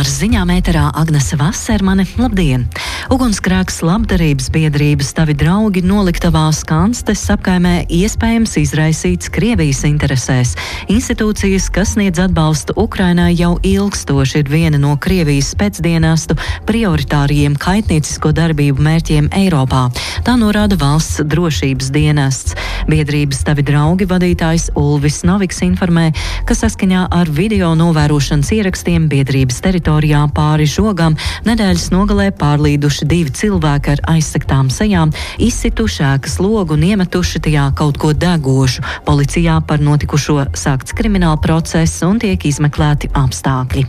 Ar ziņām ēterā Agnese Vasermane. Labdien! Ugunsgrēks labdarības biedrības Tavi draugi noliktavā Skanstes apkaimē iespējams izraisīts Krievijas interesēs. Institūcijas, kas sniedz atbalstu Ukrainai, jau ilgstoši ir viena no Krievijas spēcdienestu prioritāriem kaitniecisko darbību mērķiem Eiropā. Tā norāda valsts drošības dienests. Biedrības Tavi draugi vadītājs Ulvis Noviks informē, ka saskaņā ar video novērošanas ierakstiem biedrības teritorijā pāri žogam nedēļas nogalē pārlīduši 2 cilvēki ar aizsegtām sejām, izsituši ēkas logu un iemetuši tajā kaut ko degošu. Policijā par notikušo sākts krimināla process un tiek izmeklēti apstākļi.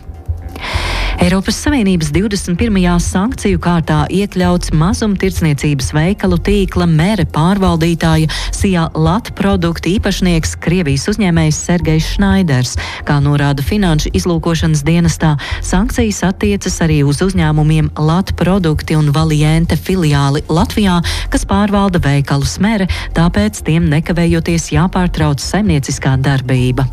Eiropas Savienības 21. sankciju kārtā iekļauts mazumtirdzniecības veikalu tīkla Mere pārvaldītāja Sijā Latprodukti īpašnieks Krievijas uzņēmējs Sergejs Šnaiders. Kā norāda Finanšu izlūkošanas dienestā, sankcijas attiecas arī uz uzņēmumiem Latprodukti un Valiente filiāli Latvijā, kas pārvalda veikalus Mere, tāpēc tiem nekavējoties jāpārtrauc saimnieciskā darbība.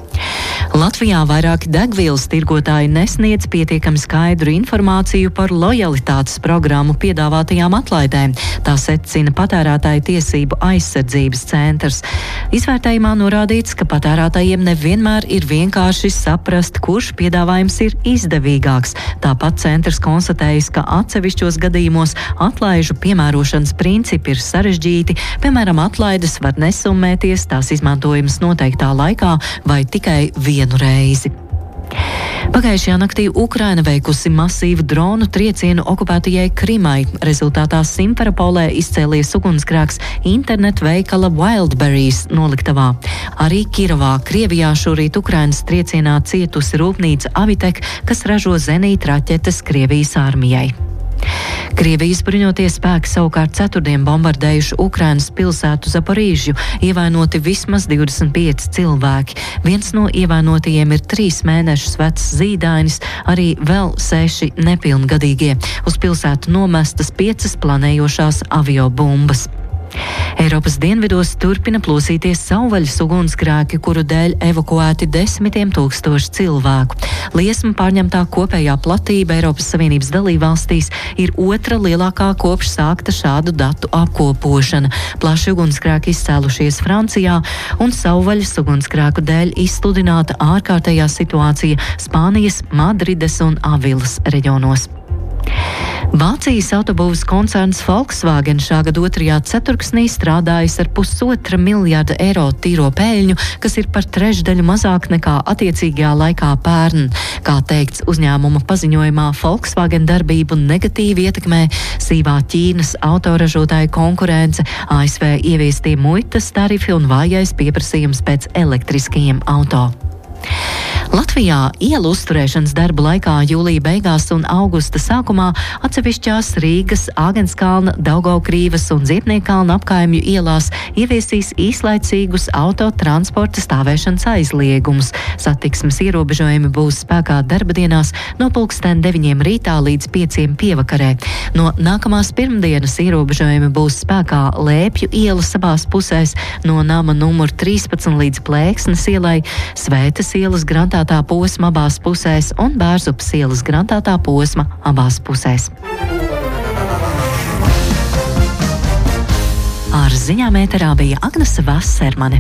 Latvijā vairāki degvielas tirgotāji nesniedz pietiekami skaidru informāciju par lojalitātes programmu piedāvātajām atlaidēm. Tā secina Patērētāju tiesību aizsardzības centrs. Izvērtējumā norādīts, ka patērētājiem nevienmēr ir vienkārši saprast, kurš piedāvājums ir izdevīgāks. Tāpat centrs konstatējis, ka atsevišķos gadījumos atlaižu piemērošanas principi ir sarežģīti, piemēram, atlaides var nesummēties, tās izmantojums noteiktā laikā vai tikai vienu reizi. Pagājušajā naktī Ukraina veikusi masīvu dronu triecienu okupētajai Krimai. Rezultātā Simferopolē izcēlies ugunsgrēks internetu veikala Wildberries noliktavā. Arī Kirovā, Krievijā šorīt Ukrainas triecienā cietusi rūpnīca Avitek, kas ražo zenītraķetes Krievijas armijai. Krievijas bruņotie spēki savukārt ceturtdien bombardējuši Ukrainas pilsētu Zaporīžju, ievainoti vismaz 25 cilvēki. Viens no ievainotajiem ir 3 mēnešus vecs zīdainis, arī vēl 6 nepilngadīgie. Uz pilsētu nomestas 5 planējošās aviobumbas. Eiropas dienvidos turpina plosīties savvaļas ugunsgrēki, kuru dēļ evakuēti 10 000 cilvēku. Liesmu pārņemtā kopējā platība Eiropas Savienības dalībvalstīs ir otra lielākā kopš sākta šādu datu apkopošana. Plaši ugunsgrēki izcēlušies Francijā un savvaļas ugunsgrēku dēļ izsludināta ārkārtējā situācija Spānijas, Madrides un Avilas reģionos. Vācijas autobūvas koncerns Volkswagen šā gada 2. ceturksnī strādājis ar 1,5 miljārda eiro tīro peļņu, kas ir par trešdaļu mazāk nekā attiecīgajā laikā pērn. Kā teikts uzņēmuma paziņojumā, Volkswagen darbību negatīvi ietekmē sīvā Ķīnas autoražotāju konkurence, ASV ieviestie muitas tarifi un vājais pieprasījums pēc elektriskajiem auto. Latvijā ielu uzturēšanas darba laikā jūlija beigās un augusta sākumā atsevišķās Rīgas, Āgenskalna, Daugavkrīvas un Ziepniekalna apkaimju ielās ieviesīs īslaicīgus autotransporta stāvēšanas aizliegumus. Satiksmes ierobežojumi būs spēkā darba dienās no 9:00 rītā līdz 5:00 pievakarē. No nākamās pirmdienas ierobežojumi būs spēkā Lēpju ielas abās pusēs, no nama numur 13 līdz Plēksnes ielai, Svētas ielas grantātā posma abās pusēs un Bērzupas ielas grantātā posma abās pusēs. Ar ziņām ēterā bija Agnese Vasermane.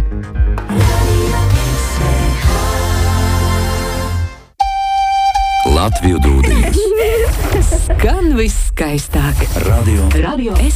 Latviju dūdī. Skan viss skaistāk. Radio. Es